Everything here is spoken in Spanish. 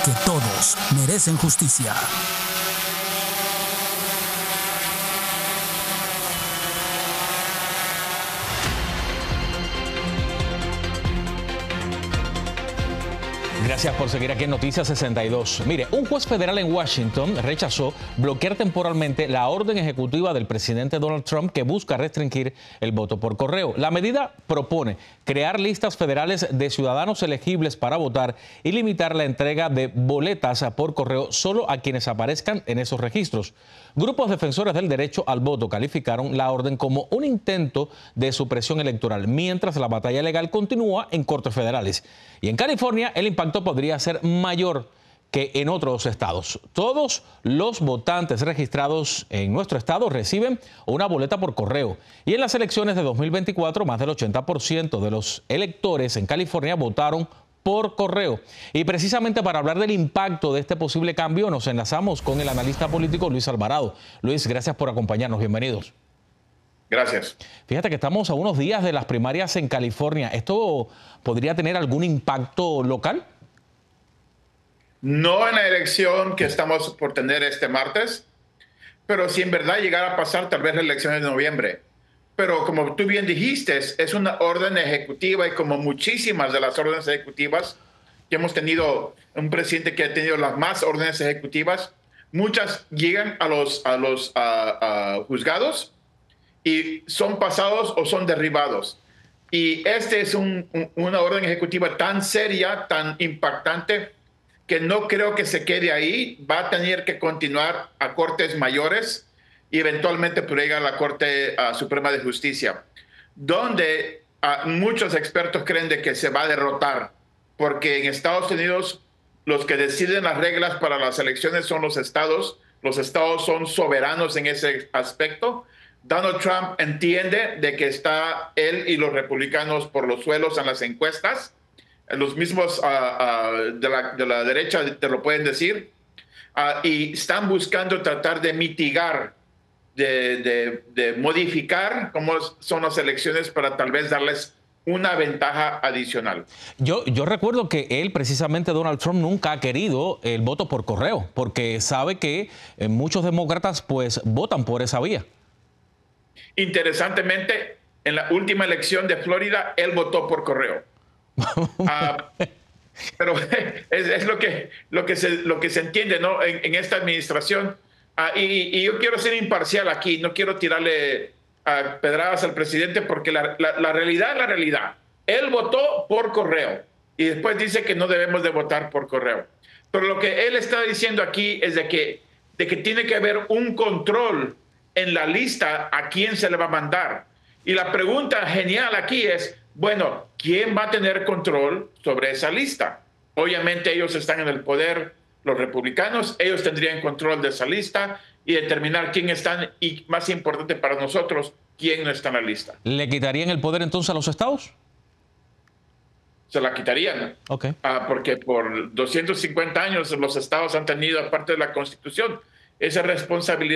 Que todos merecen justicia. Gracias por seguir aquí en Noticias 62. Mire, un juez federal en Washington rechazó bloquear temporalmente la orden ejecutiva del presidente Donald Trump que busca restringir el voto por correo. La medida propone crear listas federales de ciudadanos elegibles para votar y limitar la entrega de boletas por correo solo a quienes aparezcan en esos registros. Grupos defensores del derecho al voto calificaron la orden como un intento de supresión electoral, mientras la batalla legal continúa en cortes federales. Y en California, el impacto podría ser mayor que en otros estados. Todos los votantes registrados en nuestro estado reciben una boleta por correo. Y en las elecciones de 2024, más del 80% de los electores en California votaron por correo. Y precisamente para hablar del impacto de este posible cambio, nos enlazamos con el analista político Luis Alvarado. Luis, gracias por acompañarnos. Bienvenidos. Gracias. Fíjate que estamos a unos días de las primarias en California. ¿Esto podría tener algún impacto local? No en la elección que estamos por tener este martes, pero si en verdad llegara a pasar tal vez la elección de noviembre. Pero como tú bien dijiste, es una orden ejecutiva y como muchísimas de las órdenes ejecutivas, que hemos tenido un presidente que ha tenido las más órdenes ejecutivas, muchas llegan a los juzgados y son pasados o son derribados. Y este es una orden ejecutiva tan seria, tan impactante, que no creo que se quede ahí. Va a tener que continuar a cortes mayores y eventualmente puede llegar a la Corte Suprema de Justicia, donde muchos expertos creen de que se va a derrotar, porque en Estados Unidos los que deciden las reglas para las elecciones son los estados son soberanos en ese aspecto. Donald Trump entiende de que está él y los republicanos por los suelos en las encuestas. Los mismos de la derecha te lo pueden decir. Y están buscando tratar de mitigar, de modificar cómo son las elecciones para tal vez darles una ventaja adicional. Yo recuerdo que él, precisamente Donald Trump, nunca ha querido el voto por correo, porque sabe que muchos demócratas pues votan por esa vía. Interesantemente, en la última elección de Florida, él votó por correo. Pero es lo que se entiende, ¿no? en esta administración. Y yo quiero ser imparcial aquí, no quiero tirarle pedradas al presidente, porque la realidad es la realidad. Él votó por correo y después dice que no debemos de votar por correo. Pero lo que él está diciendo aquí es de que tiene que haber un control en la lista a quién se le va a mandar. Y la pregunta genial aquí es, bueno, ¿quién va a tener control sobre esa lista? Obviamente ellos están en el poder, los republicanos, ellos tendrían control de esa lista y determinar quién están, y más importante para nosotros, quién no está en la lista. ¿Le quitarían el poder entonces a los estados? Se la quitarían. Okay. Porque por 250 años los estados han tenido, aparte de la Constitución, esa responsabilidad